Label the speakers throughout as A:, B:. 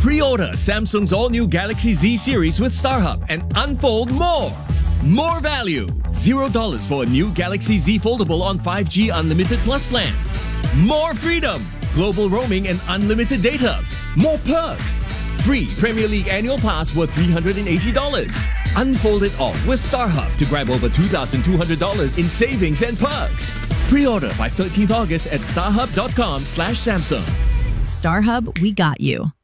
A: Pre-order Samsung's all-new Galaxy Z series with StarHub and unfold more. More value. $0 for a new Galaxy Z Foldable on 5G Unlimited Plus plans. More freedom. Global roaming and unlimited data. More perks. Free Premier League annual pass worth $380. Unfold it all with StarHub to grab over $2,200 in savings and perks. Pre-order by 13th August at starhub.com/Samsung.
B: StarHub, we got you.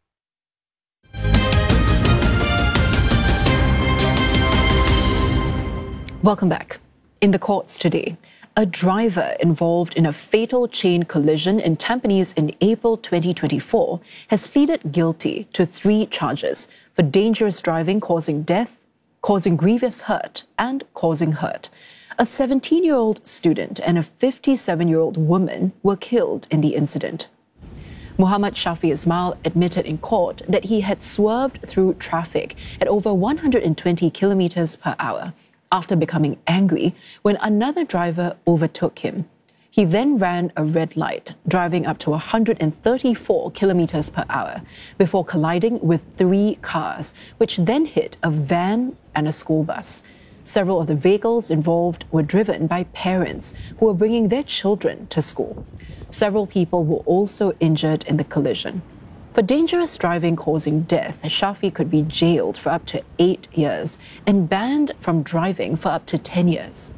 C: Welcome back. In the courts today, a driver involved in a fatal chain collision in Tampines in April 2024 has pleaded guilty to 3 charges for dangerous driving causing death, causing grievous hurt, and causing hurt. A 17-year-old student and a 57-year-old woman were killed in the incident. Muhammad Shafi Ismail admitted in court that he had swerved through traffic at over 120 kilometers per hour after becoming angry when another driver overtook him. He then ran a red light, driving up to 134 kilometers per hour before colliding with 3 cars, which then hit a van and a school bus. Several of the vehicles involved were driven by parents who were bringing their children to school. Several people were also injured in the collision. For dangerous driving causing death, Shafi could be jailed for up to 8 years and banned from driving for up to 10 years.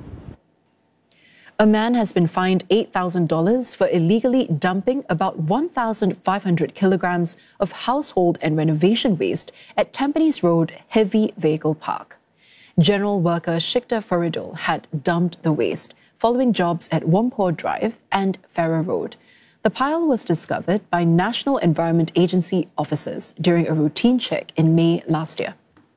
C: A man has been fined $8,000 for illegally dumping about 1,500 kilograms of household and renovation waste at Tampines Road Heavy Vehicle Park. General worker Shikta Faridul had dumped the waste following jobs at Whampoa Drive and Farrer Road. The pile was discovered by National Environment Agency officers during a routine check in May last year.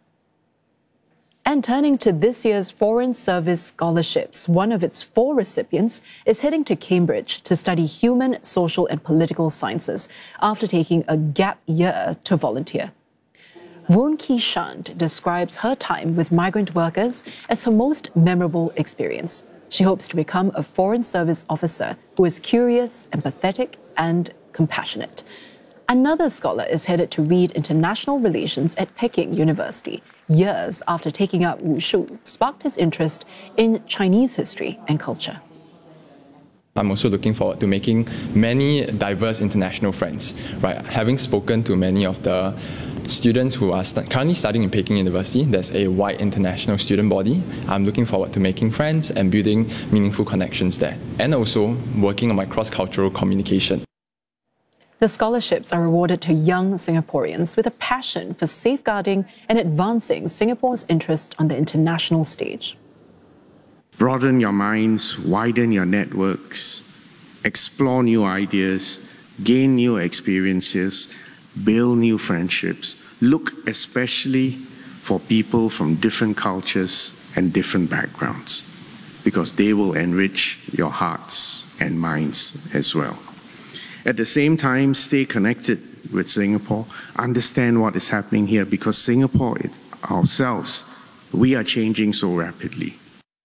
C: And turning to this year's Foreign Service Scholarships, one of its 4 recipients is heading to Cambridge to study human, social and political sciences after taking a gap year to volunteer. Woon Ki Shant describes her time with migrant workers as her most memorable experience. She hopes to become a Foreign Service officer who is curious, empathetic, and compassionate. Another scholar is headed to read international relations at Peking University. Years after taking up wushu, sparked his interest in Chinese history and culture.
D: I'm also looking forward to making many diverse international friends. Right, having spoken to many of the students who are currently studying in Peking University, there's a wide international student body. I'm looking forward to making friends and building meaningful connections there, and also working on my cross-cultural communication.
C: The scholarships are awarded to young Singaporeans with a passion for safeguarding and advancing Singapore's interest on the international stage.
E: Broaden your minds, widen your networks, explore new ideas, gain new experiences, build new friendships. Look especially for people from different cultures and different backgrounds, because they will enrich your hearts and minds as well. At the same time, stay connected with Singapore, understand what is happening here, because Singapore ourselves, we are changing so rapidly.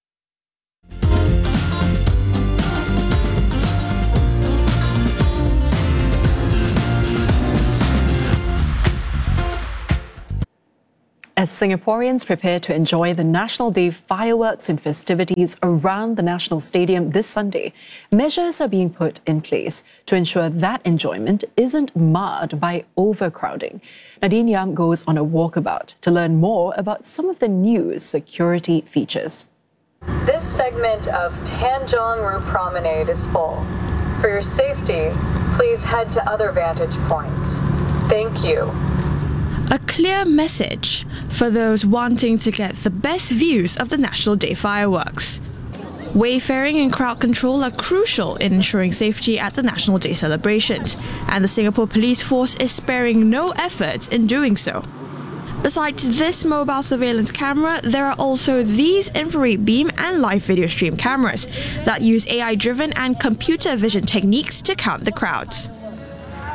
C: As Singaporeans prepare to enjoy the National Day fireworks and festivities around the National Stadium this Sunday, measures are being put in place to ensure that enjoyment isn't marred by overcrowding. Nadine Yam goes on a walkabout to learn more about some of the new security features.
F: This segment of Tanjong Rhu Promenade is full. For your safety, please head to other vantage points. Thank you.
G: A clear message for those wanting to get the best views of the National Day fireworks. Wayfaring and crowd control are crucial in ensuring safety at the National Day celebrations, and the Singapore Police Force is sparing no effort in doing so. Besides this mobile surveillance camera, there are also these infrared beam and live video stream cameras that use AI-driven and computer vision techniques to count the crowds.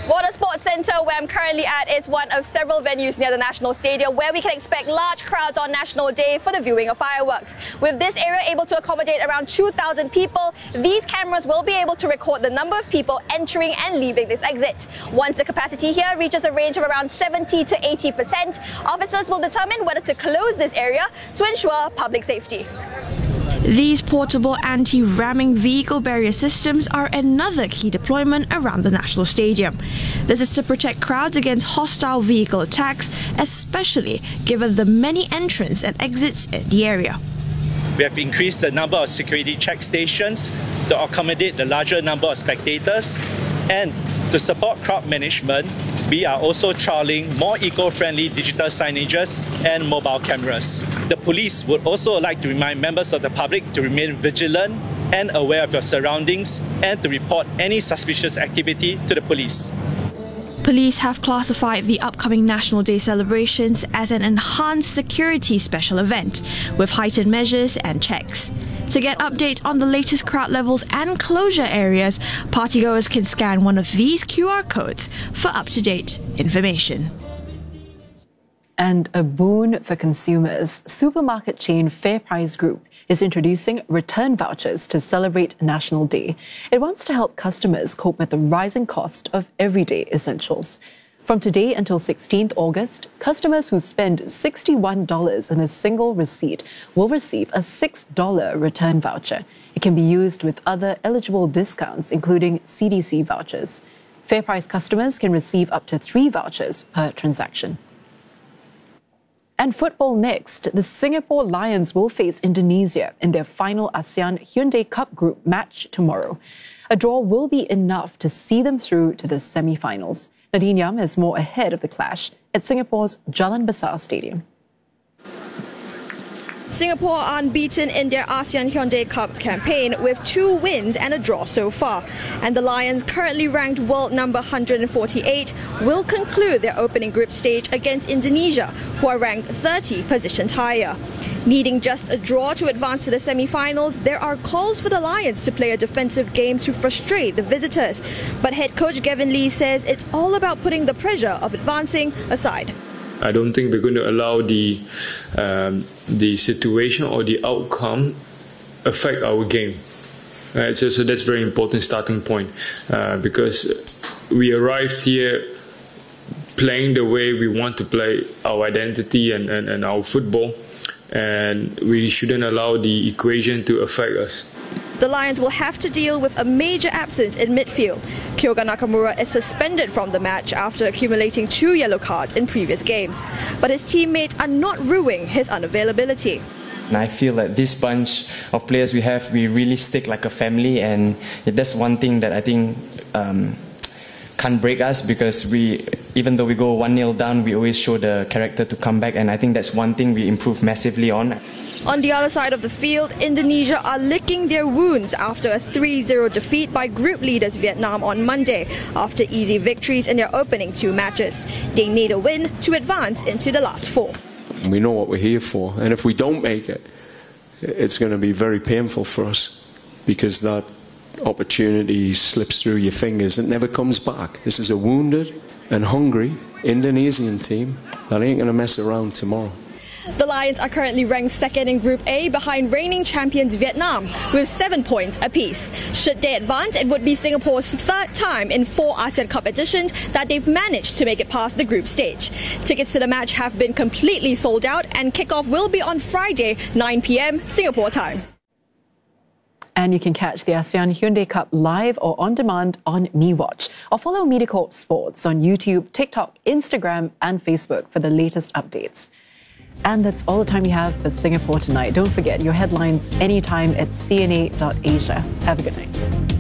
H: Water Sports Centre, where I'm currently at, is one of several venues near the National Stadium where we can expect large crowds on National Day for the viewing of fireworks. With this area able to accommodate around 2,000 people, these cameras will be able to record the number of people entering and leaving this exit. Once the capacity here reaches a range of around 70 to 80%, officers will determine whether to close this area to ensure public safety.
G: These portable anti-ramming vehicle barrier systems are another key deployment around the National Stadium. This is to protect crowds against hostile vehicle attacks, especially given the many entrants and exits in the area.
I: We have increased the number of security check stations to accommodate the larger number of spectators, and to support crowd management, we are also trialling more eco-friendly digital signages and mobile cameras. The police would also like to remind members of the public to remain vigilant and aware of your surroundings and to report any suspicious activity to the police.
G: Police have classified the upcoming National Day celebrations as an enhanced security special event with heightened measures and checks. To get updates on the latest crowd levels and closure areas, partygoers can scan one of these QR codes for up-to-date information.
C: And a boon for consumers, supermarket chain FairPrice Group is introducing return vouchers to celebrate National Day. It wants to help customers cope with the rising cost of everyday essentials. From today until 16th August, customers who spend $61 on a single receipt will receive a $6 return voucher. It can be used with other eligible discounts, including CDC vouchers. FairPrice customers can receive up to 3 vouchers per transaction. And football next. The Singapore Lions will face Indonesia in their final ASEAN Hyundai Cup Group match tomorrow. A draw will be enough to see them through to the semi-finals. Nadine Yam has more ahead of the clash at Singapore's Jalan Besar Stadium.
G: Singapore are unbeaten in their ASEAN Hyundai Cup campaign with 2 wins and a draw so far. And the Lions, currently ranked world number 148, will conclude their opening group stage against Indonesia, who are ranked 30 positions higher. Needing just a draw to advance to the semi-finals, there are calls for the Lions to play a defensive game to frustrate the visitors. But head coach Gavin Lee says it's all about putting the pressure of advancing aside.
J: I don't think we're going to allow the situation or the outcome affect our game. Right? So that's a very important starting point because we arrived here playing the way we want to play our identity and our football, and we shouldn't allow the equation to affect us.
G: The Lions will have to deal with a major absence in midfield. Kyoga Nakamura is suspended from the match after accumulating 2 yellow cards in previous games. But his teammates are not ruing his unavailability.
K: And I feel that this bunch of players we have, we really stick like a family, and that's one thing that I think can't break us, because even though we go 1-0 down, we always show the character to come back, and I think that's one thing we improve massively on.
G: On the other side of the field, Indonesia are licking their wounds after a 3-0 defeat by group leaders Vietnam on Monday, after easy victories in their opening 2 matches. They need a win to advance into the last 4.
L: We know what we're here for, and if we don't make it, it's going to be very painful for us, because that opportunity slips through your fingers and never comes back. This is a wounded and hungry Indonesian team that ain't going to mess around tomorrow.
G: The Lions are currently ranked 2nd in Group A behind reigning champions Vietnam with 7 points apiece. Should they advance, it would be Singapore's 3rd time in 4 ASEAN Cup editions that they've managed to make it past the group stage. Tickets to the match have been completely sold out, and kickoff will be on Friday, 9 p.m. Singapore time.
C: And you can catch the ASEAN Hyundai Cup live or on demand on MeWatch, or follow MediaCorp Sports on YouTube, TikTok, Instagram and Facebook for the latest updates. And that's all the time we have for Singapore Tonight. Don't forget your headlines anytime at cna.asia. Have a good night.